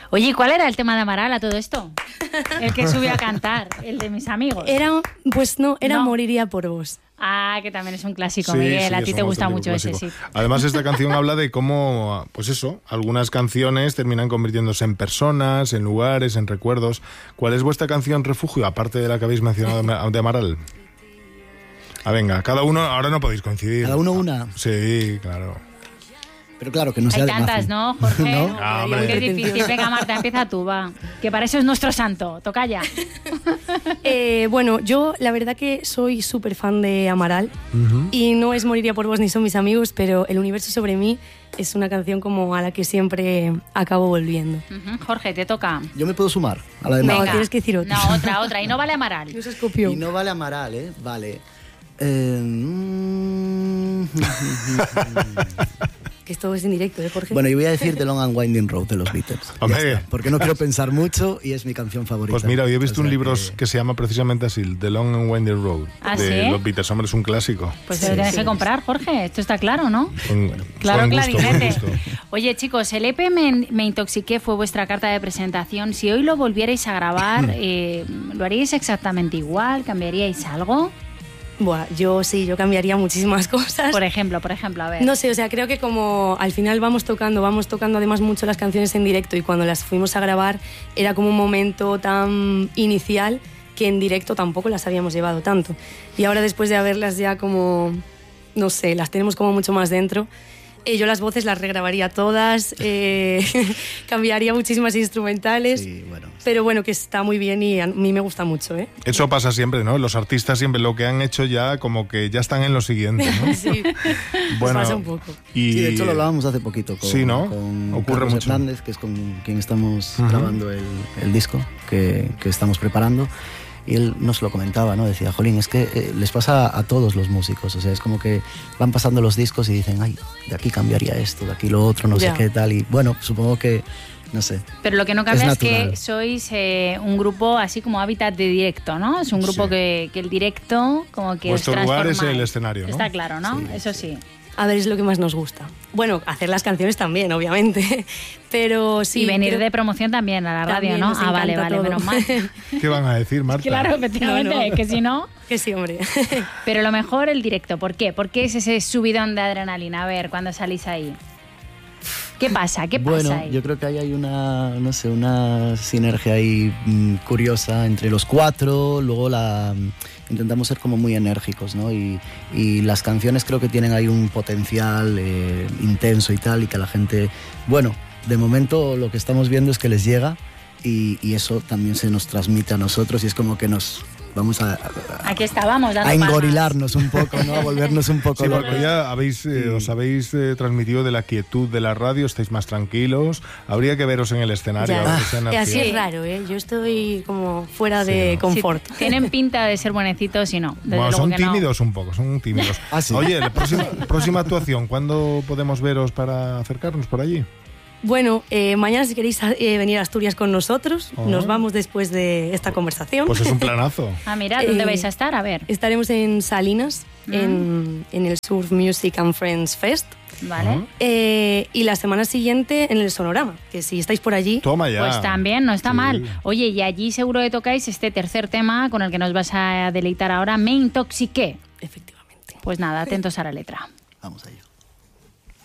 Oye, ¿cuál era el tema de Amaral a todo esto? El que subió a cantar, el de mis amigos. Era Moriría por vos. Ah, que también es un clásico, Miguel. A ti te gusta mucho ese, sí. Además, esta canción habla de cómo, pues eso, algunas canciones terminan convirtiéndose en personas, en lugares, en recuerdos. ¿Cuál es vuestra canción refugio, aparte de la que habéis mencionado de Amaral? Ah, venga, cada uno, ahora no podéis coincidir. ¿Cada uno una? Sí, claro. Pero claro, que no sea Hay de tantas, ¿no, Jorge? ¿No? Ah, Porque es difícil. Venga, Marta, empieza tú, va. Que para eso es nuestro santo. Toca ya. Bueno, yo la verdad que soy súper fan de Amaral. Y no es Moriría por vos ni Son mis amigos, pero El universo sobre mí es una canción como a la que siempre acabo volviendo. Jorge, te toca. Yo me puedo sumar a la de No, Marta. tienes que decir otra. No, otra. Y no vale Amaral. No se escopió. Y no vale Amaral, ¿eh? Vale. Que esto es en directo, Jorge? Bueno, yo voy a decir The Long and Winding Road de los Beatles. Hombre. Porque no quiero pensar mucho y es mi canción favorita. Pues mira, hoy he visto O sea un libro que se llama precisamente así, The Long and Winding Road, ¿Ah, de sí? los Beatles. Hombre, es un clásico. Pues te lo tienes que comprar, Jorge. Esto está claro, ¿no? Claro, Buen gusto, buen clarinete. gusto. Oye, chicos, el EP Me Intoxiqué fue vuestra carta de presentación. Si hoy lo volvierais a grabar, ¿lo haríais exactamente igual? ¿Cambiaríais algo? Buah, yo cambiaría muchísimas cosas. Por ejemplo, a ver. No sé, o sea, creo que como al final vamos tocando además mucho las canciones en directo y cuando las fuimos a grabar era como un momento tan inicial que en directo tampoco las habíamos llevado tanto. Y ahora después de haberlas ya como, no sé, las tenemos como mucho más dentro. Yo las voces las regrabaría todas, cambiaría muchísimas instrumentales, Sí, bueno. pero bueno, que está muy bien y a mí me gusta mucho, ¿eh? Eso pasa siempre, ¿no? Los artistas siempre lo que han hecho ya como que ya están en lo siguiente, ¿no? Sí, Bueno, pasa un poco. y Sí, de hecho lo hablábamos hace poquito con, Sí, ¿no? con Ocurre Carlos mucho. Hernández, que es con quien estamos grabando el disco que estamos preparando. Y él nos lo comentaba, ¿no? Decía, jolín, es que les pasa a todos los músicos. O sea, es como que van pasando los discos y dicen, ay, de aquí cambiaría esto, de aquí lo otro, no sé qué tal. Y bueno, supongo que, no sé. Pero lo que no cambia es que natural. sois un grupo así como hábitat de directo, ¿no? Es un grupo Sí. que el directo como que Vuestro os lugar es transforma. el escenario, ¿no? Está claro, ¿no? Sí, Eso sí. A ver, es lo que más nos gusta. Bueno, hacer las canciones también, obviamente, pero sí. y venir creo- de promoción también a la radio, También ¿no? nos Ah, vale, encanta vale, todo. menos mal. ¿Qué van a decir, Marta? Claro, efectivamente, No, no. que si no... Que sí, hombre. Pero lo mejor el directo, ¿por qué? ¿Por qué es ese subidón de adrenalina? A ver, cuando salís ahí. ¿Qué pasa? ¿Qué pasa Bueno, ahí? yo creo que ahí hay una, no sé, una sinergia ahí curiosa entre los cuatro. Luego intentamos ser como muy enérgicos, ¿no? Y las canciones creo que tienen ahí un potencial intenso y tal, y que la gente, bueno, de momento lo que estamos viendo es que les llega y eso también se nos transmite a nosotros y es como que nos vamos Aquí estábamos dando a palmas. engorilarnos un poco, ¿no? A volvernos un poco Sí, locos. porque ya os habéis transmitido de la quietud de la radio, estáis más tranquilos. Habría que veros en el escenario. Ya. a ver esa energía. Así es raro, ¿eh? Yo estoy como fuera Sí, de ¿no? confort. Sí, tienen pinta de ser buenecitos y no. Desde Bueno, luego son que no. tímidos un poco, son tímidos. Ah, sí. Oye, la próxima actuación, ¿cuándo podemos veros para acercarnos por allí? Bueno, mañana si queréis venir a Asturias con nosotros, nos vamos después de esta conversación. Pues es un planazo. Ah, mira, ¿dónde vais a estar? A ver. Estaremos en Salinas, en el Surf Music and Friends Fest. Vale. Y la semana siguiente en el Sonorama, que si estáis por allí... Toma ya. Pues también, no está Sí. mal. Oye, y allí seguro que tocáis este tercer tema con el que nos vas a deleitar ahora, Me Intoxiqué. Efectivamente. Pues nada, atentos a la letra. Vamos a ello.